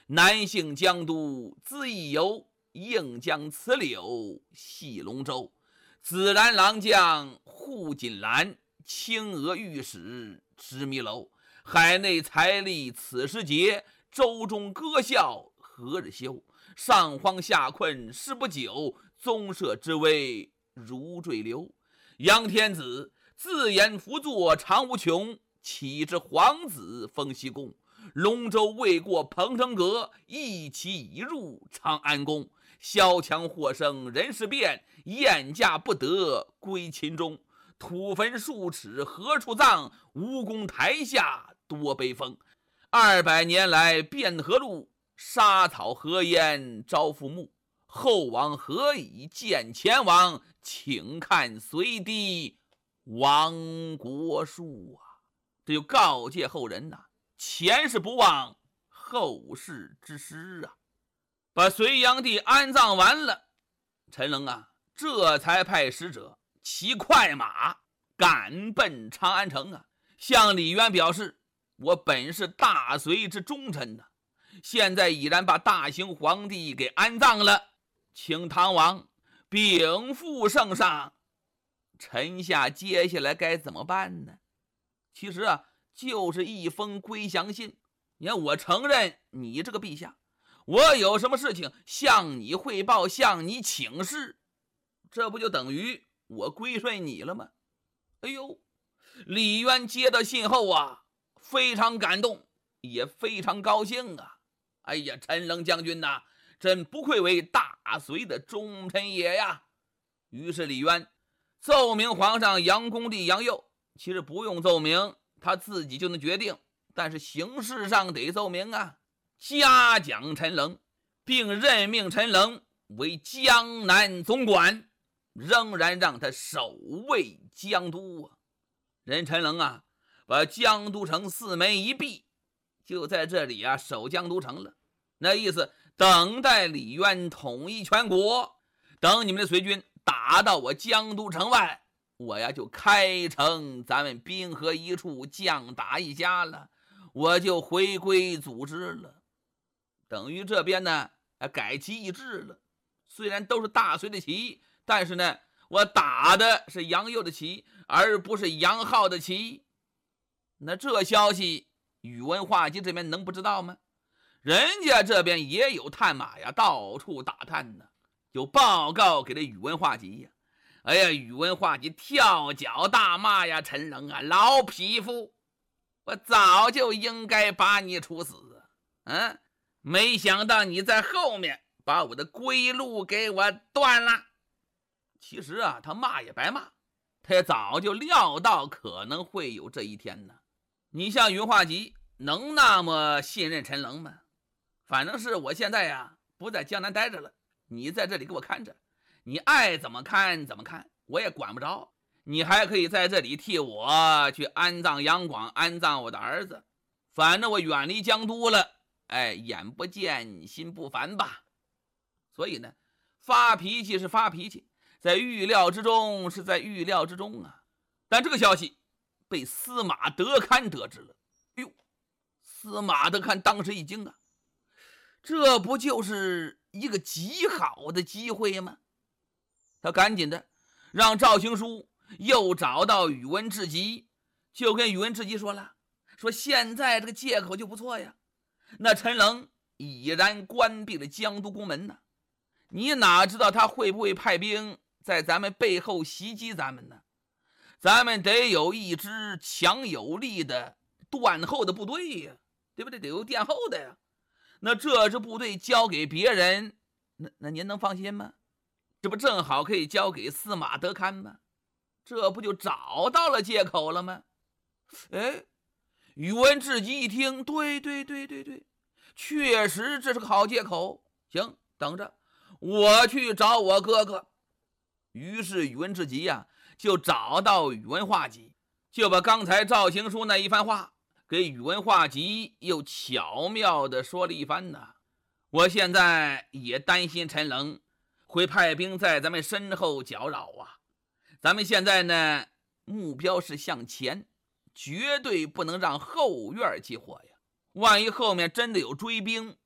南幸江都自义游，应江辞柳系龙舟。紫然郎将护锦兰，青娥御史知迷楼。海内财力此时节，舟中歌笑何日休？上荒下困事不久，宗社之危如坠流。杨天子自言辅佐常无穷，岂知皇子封西宫。龙舟未过彭城阁，一骑已入长安宫。萧墙或生人事变，燕驾不得归秦中。土坟数尺何处葬？吴宫台下多悲风。200年来汴河路，沙草何烟招父墓。后王何以见前王？请看随堤亡国书啊！这就告诫后人呐，前事不忘，后事之师啊！把隋炀帝安葬完了，陈冷啊，这才派使者骑快马赶奔长安城啊，向李渊表示，我本是大隋之忠臣呐，现在已然把大行皇帝给安葬了，请唐王禀赋圣上，臣下接下来该怎么办呢？其实啊，就是一封归降信。你看，我承认你这个陛下，我有什么事情向你汇报，向你请示，这不就等于我归顺你了吗？哎呦，李渊接到信后啊，非常感动，也非常高兴啊。哎呀，陈冷将军呐，真不愧为大隋的忠臣也呀。于是李渊奏明皇上杨公帝杨佑，其实不用奏明，他自己就能决定，但是形式上得奏明啊。嘉奖陈冷，并任命陈冷为江南总管，仍然让他守卫江都啊。人陈冷啊，把江都城4门一闭，就在这里啊守江都城了。那意思，等待李渊统一全国，等你们的隋军打到我江都城外，我呀就开城，咱们兵合一处，将打一家了，我就回归祖制了。等于这边呢改旗易帜了，虽然都是大隋的旗，但是呢我打的是杨佑的旗，而不是杨浩的旗。那这消息宇文化及这边能不知道吗？人家这边也有探马呀，到处打探呢，就报告给这宇文化及呀。哎呀，宇文化及跳脚大骂呀，陈冷啊，老匹夫，我早就应该把你处死啊！没想到你在后面把我的归路给我断了。其实啊，他骂也白骂，他也早就料到可能会有这一天呢。你像宇文化及能那么信任陈冷吗？反正是我现在呀不在江南待着了，你在这里给我看着，你爱怎么看怎么看，我也管不着。你还可以在这里替我去安葬杨广，安葬我的儿子，反正我远离江都了，哎，眼不见心不烦吧。所以呢，发脾气是发脾气，在预料之中是在预料之中啊。但这个消息被司马德堪得知了。哎呦，司马德堪当时一惊啊，这不就是一个极好的机会吗？他赶紧的让赵行书又找到宇文智及，就跟宇文智及说了，说现在这个借口就不错呀。那陈冷已然关闭了江都宫门呢，你哪知道他会不会派兵在咱们背后袭击咱们呢？咱们得有一支强有力的断后的部队呀，对不对？得有殿后的呀。那这支部队交给别人，那您能放心吗？这不正好可以交给司马德堪吗？这不就找到了借口了吗？哎，宇文智及一听，对，确实这是个好借口。行，等着我去找我哥哥。于是宇文智及呀就找到宇文化及，就把刚才赵行书那一番话给宇文化及又巧妙地说了一番呢。我现在也担心陈冷会派兵在咱们身后搅扰啊。咱们现在呢，目标是向前，绝对不能让后院起火呀。万一后面真的有追兵，